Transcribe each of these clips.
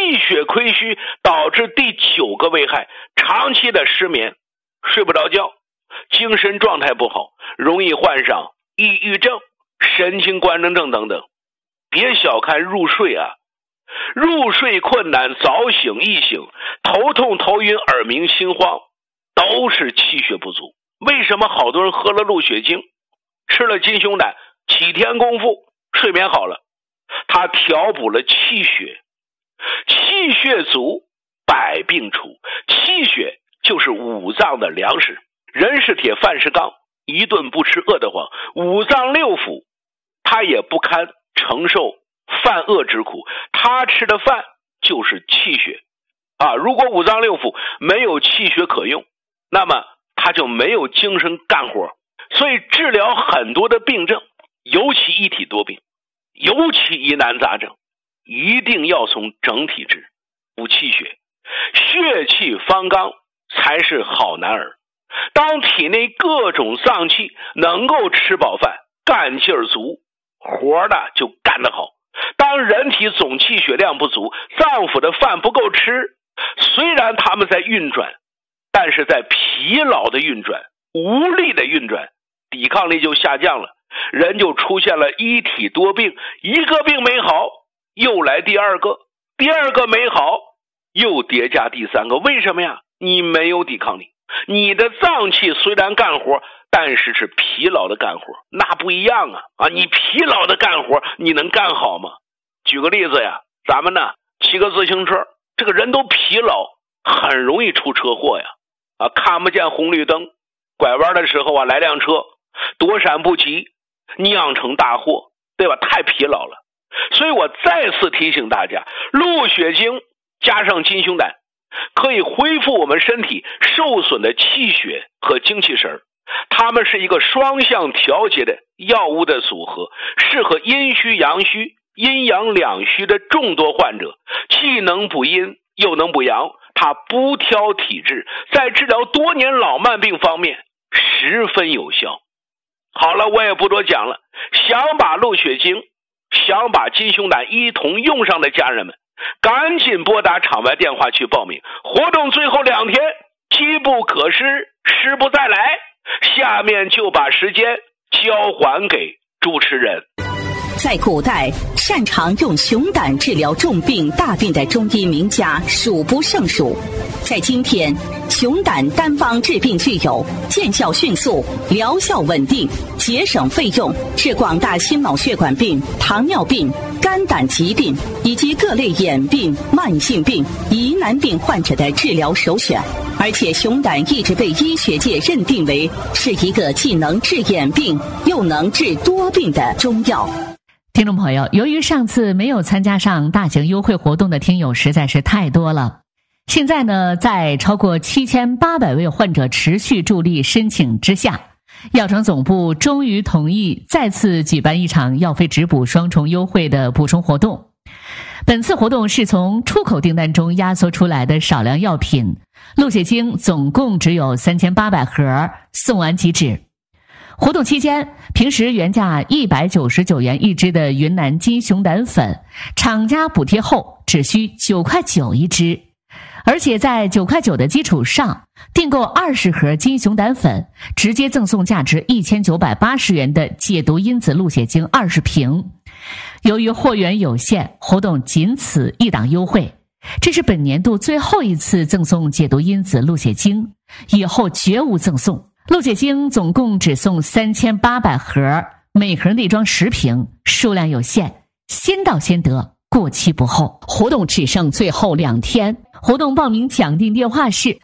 血亏虚导致第9个危害，长期的失眠，睡不着觉，精神状态不好，容易患上抑郁症、神经官能症等等。别小看入睡啊，入睡困难、早醒、易醒、头痛、头晕、耳鸣、心慌，都是气血不足。为什么好多人喝了鹿血精，吃了金熊胆，几天功夫睡眠好了？它调补了气血，气血足，百病除。气血就是五脏的粮食，人是铁，饭是钢，一顿不吃饿得慌。五脏六腑它也不堪承受犯饿之苦，它吃的饭就是气血啊！如果五脏六腑没有气血可用，那么它就没有精神干活。所以治疗很多的病症，尤其一体多病，尤其疑难杂症，一定要从整体治，补气血，血气方刚才是好男儿。当体内各种脏器能够吃饱饭，干劲儿足，活的就干得好。当人体总气血量不足，脏腑的饭不够吃，虽然他们在运转，但是在疲劳的运转、无力的运转，抵抗力就下降了，人就出现了一体多病，一个病没好，又来第二个，第二个没好，又叠加第三个。为什么呀？你没有抵抗力，你的脏器虽然干活，但是是疲劳的干活，那不一样啊！你疲劳的干活，你能干好吗？举个例子呀，咱们呢骑个自行车，这个人都疲劳，很容易出车祸呀！看不见红绿灯，拐弯的时候啊，来辆车，躲闪不及，酿成大祸，对吧？太疲劳了。所以我再次提醒大家，鹿血精加上金熊胆，可以恢复我们身体受损的气血和精气神，它们是一个双向调节的药物的组合，适合阴虚阳虚、阴阳两虚的众多患者，既能补阴又能补阳，它不挑体质，在治疗多年老慢病方面十分有效。好了，我也不多讲了，想把鹿血精、想把金熊胆一同用上的家人们，赶紧拨打场外电话去报名。活动最后2天，机不可失，失不再来。下面就把时间交还给主持人。 在古代，擅长用熊胆治疗重病大病的中医名家数不胜数。在今天，熊胆单方治病具有见效迅速、疗效稳定、节省费用，是广大心脑血管病、糖尿病、肝胆疾病以及各类眼病、慢性病、疑难病患者的治疗首选。而且熊胆一直被医学界认定为是一个既能治眼病又能治多病的中药。 听众朋友，由于上次没有参加上大型优惠活动的听友实在是太多了，现在呢，在超过7800位患者持续助力申请之下，药厂总部终于同意再次举办一场药费直补双重优惠的补充活动。本次活动是从出口订单中压缩出来的少量药品，鹿血精总共只有3800盒，送完即止。活动期间，平时原价199元一支的云南金熊胆粉，厂家补贴后只需9.9块一支，而且在9.9块的基础上，订购20盒金熊胆粉，直接赠送价值1980元的解毒因子鹿血精20瓶。由于货源有限，活动仅此一档优惠，这是本年度最后一次赠送解毒因子鹿血精，以后绝无赠送。鹿血精总共只送3800盒，每盒内装10瓶，数量有限，先到先得，过期不候。活动只剩最后2天，活动报名抢订电话是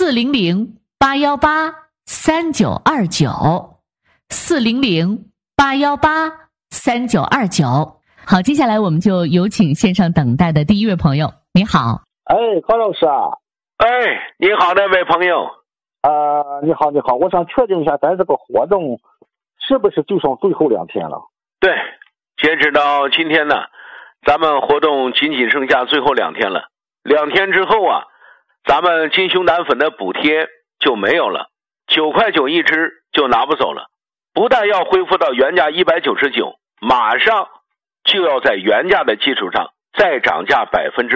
400-818-3929 400-818-3929。好，接下来我们就有请线上等待的第一位朋友。你好。 高老师啊。 你好，那位朋友。 你好，我想确定一下，咱这个活动是不是就剩最后2天了？ 对，截止到今天呢，咱们活动仅剩下最后2天了。2天之后啊，咱们金熊胆粉的补贴就没有了，9.9块一支就拿不走了。不但要恢复到原价199，马上就要在原价的基础上再涨价5%。